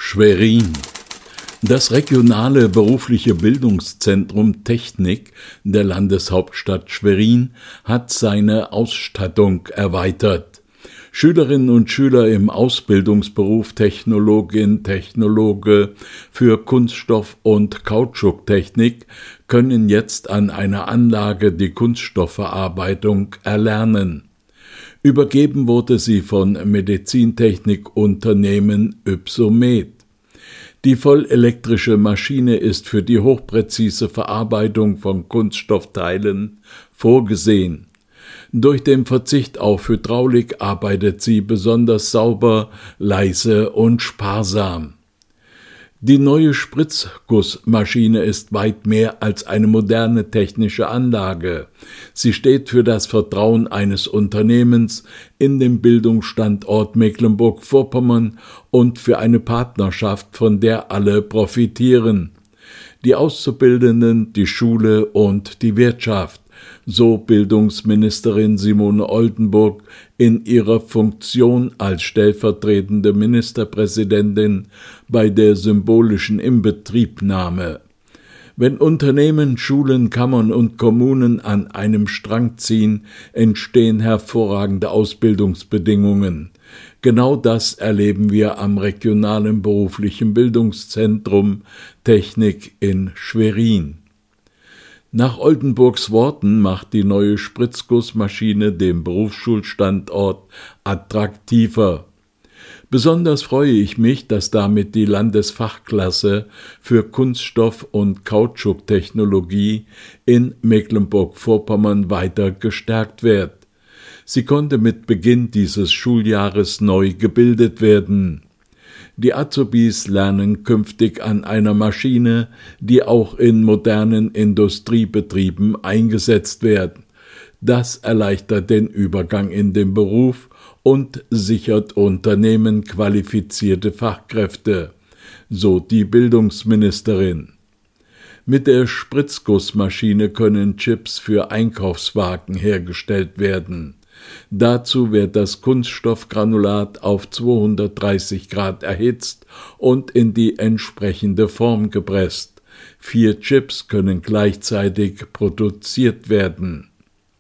Schwerin. Das regionale berufliche Bildungszentrum Technik der Landeshauptstadt Schwerin hat seine Ausstattung erweitert. Schülerinnen und Schüler im Ausbildungsberuf Technologin/Technologe für Kunststoff- und Kautschuktechnik können jetzt an einer Anlage die Kunststoffverarbeitung erlernen. Übergeben wurde sie von Medizintechnikunternehmen Ypsomed. Die vollelektrische Maschine ist für die hochpräzise Verarbeitung von Kunststoffteilen vorgesehen. Durch den Verzicht auf Hydraulik arbeitet sie besonders sauber, leise und sparsam. Die neue Spritzgussmaschine ist weit mehr als eine moderne technische Anlage. Sie steht für das Vertrauen eines Unternehmens in den Bildungsstandort Mecklenburg-Vorpommern und für eine Partnerschaft, von der alle profitieren. Die Auszubildenden, die Schule und die Wirtschaft, so Bildungsministerin Simone Oldenburg in ihrer Funktion als stellvertretende Ministerpräsidentin bei der symbolischen Inbetriebnahme. Wenn Unternehmen, Schulen, Kammern und Kommunen an einem Strang ziehen, entstehen hervorragende Ausbildungsbedingungen. Genau das erleben wir am regionalen beruflichen Bildungszentrum Technik in Schwerin. Nach Oldenburgs Worten macht die neue Spritzgussmaschine den Berufsschulstandort attraktiver. Besonders freue ich mich, dass damit die Landesfachklasse für Kunststoff- und Kautschuktechnologie in Mecklenburg-Vorpommern weiter gestärkt wird. Sie konnte mit Beginn dieses Schuljahres neu gebildet werden. Die Azubis lernen künftig an einer Maschine, die auch in modernen Industriebetrieben eingesetzt wird. Das erleichtert den Übergang in den Beruf und sichert Unternehmen qualifizierte Fachkräfte, so die Bildungsministerin. Mit der Spritzgussmaschine können Chips für Einkaufswagen hergestellt werden. Dazu wird das Kunststoffgranulat auf 230 Grad erhitzt und in die entsprechende Form gepresst. 4 Chips können gleichzeitig produziert werden.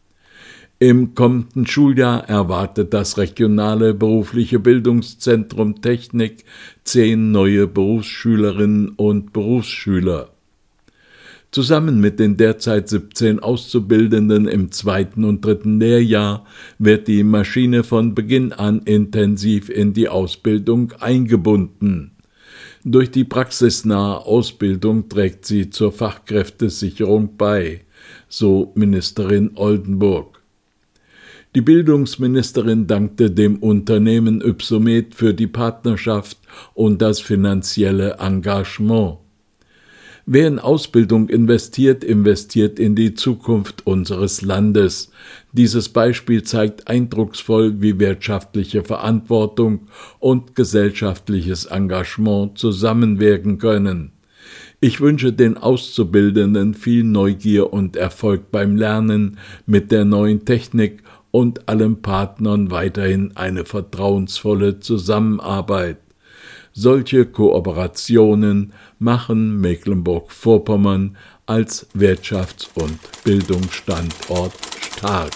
Im kommenden Schuljahr erwartet das regionale berufliche Bildungszentrum Technik 10 neue Berufsschülerinnen und Berufsschüler. Zusammen mit den derzeit 17 Auszubildenden im 2. und 3. Lehrjahr wird die Maschine von Beginn an intensiv in die Ausbildung eingebunden. Durch die praxisnahe Ausbildung trägt sie zur Fachkräftesicherung bei, so Ministerin Oldenburg. Die Bildungsministerin dankte dem Unternehmen Ypsomed für die Partnerschaft und das finanzielle Engagement. Wer in Ausbildung investiert, investiert in die Zukunft unseres Landes. Dieses Beispiel zeigt eindrucksvoll, wie wirtschaftliche Verantwortung und gesellschaftliches Engagement zusammenwirken können. Ich wünsche den Auszubildenden viel Neugier und Erfolg beim Lernen mit der neuen Technik und allen Partnern weiterhin eine vertrauensvolle Zusammenarbeit. Solche Kooperationen machen Mecklenburg-Vorpommern als Wirtschafts- und Bildungsstandort stark.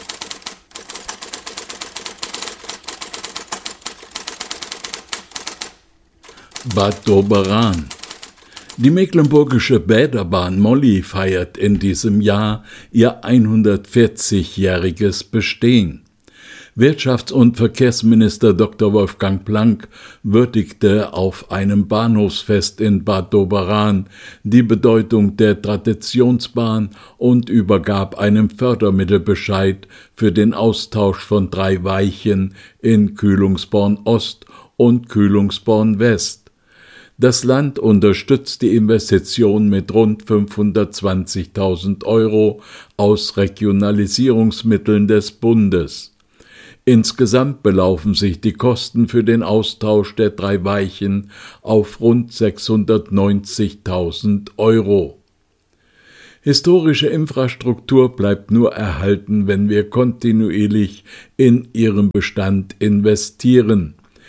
Bad Doberan. Die mecklenburgische Bäderbahn Molly feiert in diesem Jahr ihr 140-jähriges Bestehen. Wirtschafts- und Verkehrsminister Dr. Wolfgang Planck würdigte auf einem Bahnhofsfest in Bad Doberan die Bedeutung der Traditionsbahn und übergab einen Fördermittelbescheid für den Austausch von 3 Weichen in Kühlungsborn Ost und Kühlungsborn West. Das Land unterstützt die Investition mit rund 520.000 € aus Regionalisierungsmitteln des Bundes. Insgesamt belaufen sich die Kosten für den Austausch der 3 Weichen auf rund 690.000 €. Historische Infrastruktur bleibt nur erhalten, wenn wir kontinuierlich in ihren Bestand investieren.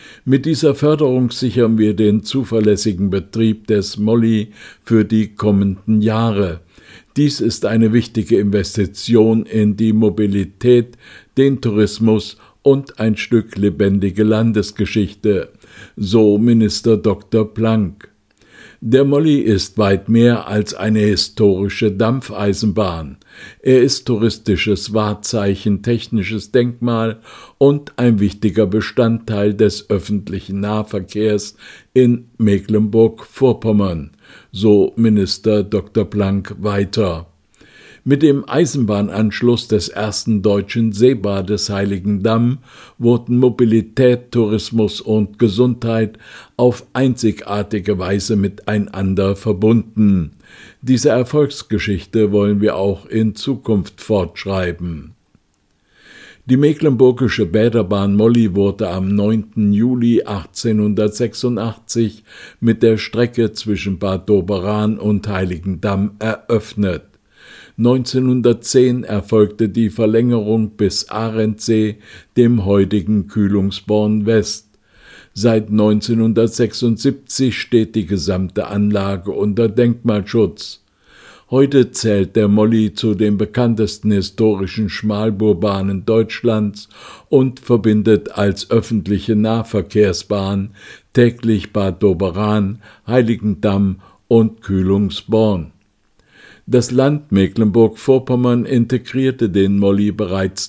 Mit dieser Förderung sichern wir den zuverlässigen Betrieb des Molly für die kommenden Jahre. Dies ist eine wichtige Investition in die Mobilität, den Tourismus und ein Stück lebendige Landesgeschichte, so Minister Dr. Planck. Der Molly ist weit mehr als eine historische Dampfeisenbahn. Er ist touristisches Wahrzeichen, technisches Denkmal und ein wichtiger Bestandteil des öffentlichen Nahverkehrs in Mecklenburg-Vorpommern, so Minister Dr. Planck weiter. Mit dem Eisenbahnanschluss des ersten deutschen Seebades Heiligendamm wurden Mobilität, Tourismus und Gesundheit auf einzigartige Weise miteinander verbunden. Diese Erfolgsgeschichte wollen wir auch in Zukunft fortschreiben. Die Mecklenburgische Bäderbahn Molly wurde am 9. Juli 1886 mit der Strecke zwischen Bad Doberan und Heiligendamm eröffnet. 1910 erfolgte die Verlängerung bis Arendsee, dem heutigen Kühlungsborn West. Seit 1976 steht die gesamte Anlage unter Denkmalschutz. Heute zählt der Molly zu den bekanntesten historischen Schmalspurbahnen Deutschlands und verbindet als öffentliche Nahverkehrsbahn täglich Bad Doberan, Heiligendamm und Kühlungsborn. Das Land Mecklenburg-Vorpommern integrierte den Molly bereits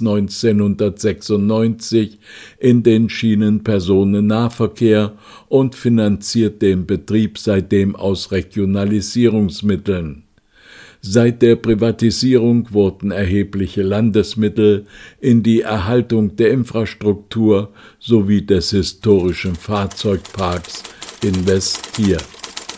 1996 in den Schienenpersonennahverkehr und finanziert den Betrieb seitdem aus Regionalisierungsmitteln. Seit der Privatisierung wurden erhebliche Landesmittel in die Erhaltung der Infrastruktur sowie des historischen Fahrzeugparks investiert.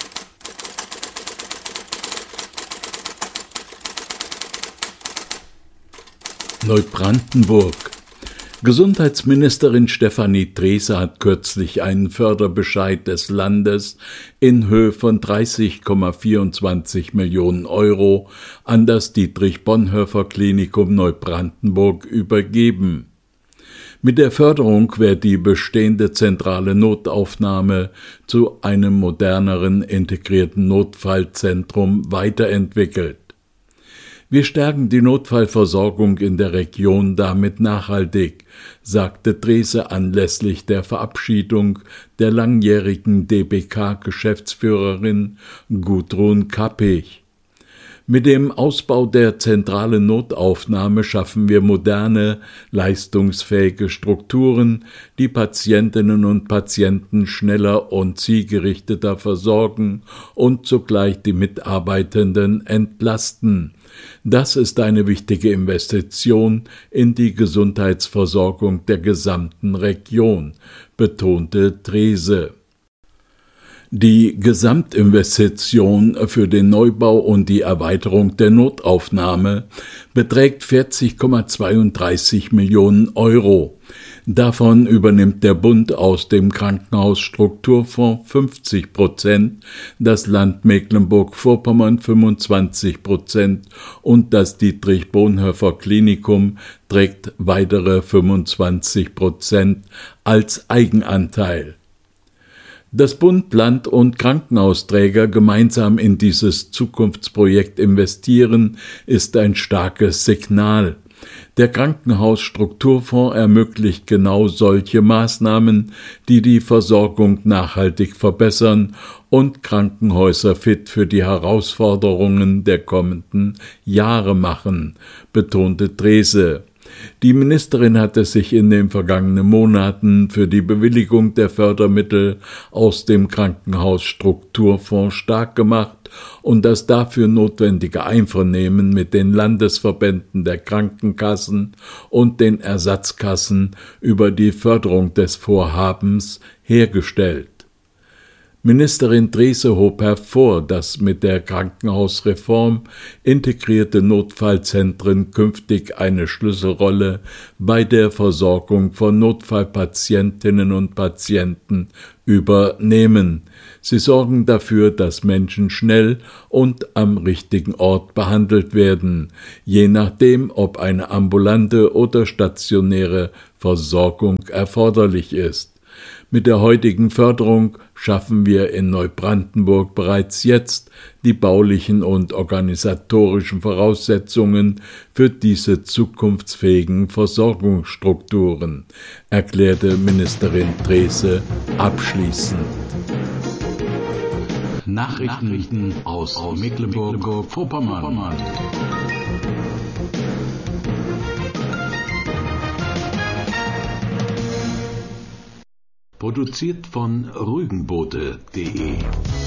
Neubrandenburg. Gesundheitsministerin Stefanie Drese hat kürzlich einen Förderbescheid des Landes in Höhe von 30,24 Millionen Euro an das Dietrich-Bonhoeffer-Klinikum Neubrandenburg übergeben. Mit der Förderung wird die bestehende zentrale Notaufnahme zu einem moderneren, integrierten Notfallzentrum weiterentwickelt. Wir stärken die Notfallversorgung in der Region damit nachhaltig, sagte Drese anlässlich der Verabschiedung der langjährigen DBK-Geschäftsführerin Gudrun Kappich. Mit dem Ausbau der zentralen Notaufnahme schaffen wir moderne, leistungsfähige Strukturen, die Patientinnen und Patienten schneller und zielgerichteter versorgen und zugleich die Mitarbeitenden entlasten. Das ist eine wichtige Investition in die Gesundheitsversorgung der gesamten Region, betonte Drese. Die Gesamtinvestition für den Neubau und die Erweiterung der Notaufnahme beträgt 40,32 Millionen Euro. Davon übernimmt der Bund aus dem Krankenhausstrukturfonds 50%, das Land Mecklenburg-Vorpommern 25% und das Dietrich-Bonhoeffer-Klinikum trägt weitere 25% als Eigenanteil. Dass Bund, Land und Krankenhausträger gemeinsam in dieses Zukunftsprojekt investieren, ist ein starkes Signal. Der Krankenhausstrukturfonds ermöglicht genau solche Maßnahmen, die die Versorgung nachhaltig verbessern und Krankenhäuser fit für die Herausforderungen der kommenden Jahre machen, betonte Drese. Die Ministerin hatte sich in den vergangenen Monaten für die Bewilligung der Fördermittel aus dem Krankenhausstrukturfonds stark gemacht und das dafür notwendige Einvernehmen mit den Landesverbänden der Krankenkassen und den Ersatzkassen über die Förderung des Vorhabens hergestellt. Ministerin Drese hob hervor, dass mit der Krankenhausreform integrierte Notfallzentren künftig eine Schlüsselrolle bei der Versorgung von Notfallpatientinnen und Patienten übernehmen. Sie sorgen dafür, dass Menschen schnell und am richtigen Ort behandelt werden, je nachdem, ob eine ambulante oder stationäre Versorgung erforderlich ist. Mit der heutigen Förderung schaffen wir in Neubrandenburg bereits jetzt die baulichen und organisatorischen Voraussetzungen für diese zukunftsfähigen Versorgungsstrukturen, erklärte Ministerin Drese abschließend. Nachrichten aus Mecklenburg-Vorpommern. Produziert von rügenbote.de